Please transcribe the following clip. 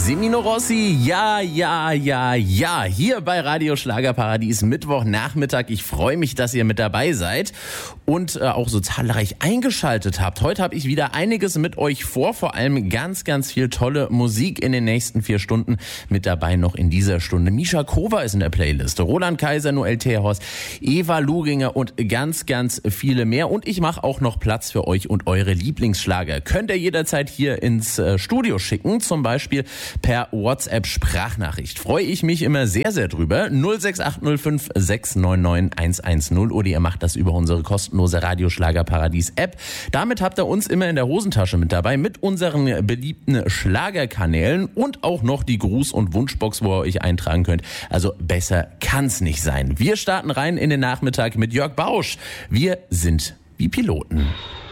Semino Rossi, ja, hier bei Radio Schlagerparadies Mittwochnachmittag. Ich freue mich, dass ihr mit dabei seid und auch so zahlreich eingeschaltet habt. Heute habe ich wieder einiges mit euch vor, vor allem ganz viel tolle Musik in den nächsten 4 Stunden. Mit dabei noch in dieser Stunde Misha Kova ist in der Playlist, Roland Kaiser, Noel Terhorst, Eva Luginger und ganz viele mehr. Und ich mache auch noch Platz für euch und eure Lieblingsschlager. Könnt ihr jederzeit hier ins Studio schicken, zum Beispiel per WhatsApp-Sprachnachricht. Freue ich mich immer sehr drüber. 06805 699 110 oder ihr macht das über unsere kostenlose Radio Schlagerparadies-App. Damit habt ihr uns immer in der Hosentasche mit dabei, mit unseren beliebten Schlagerkanälen und auch noch die Gruß- und Wunschbox, wo ihr euch eintragen könnt. Also besser kann's nicht sein. Wir starten rein in den Nachmittag mit Jörg Bausch. Wir sind wie Piloten.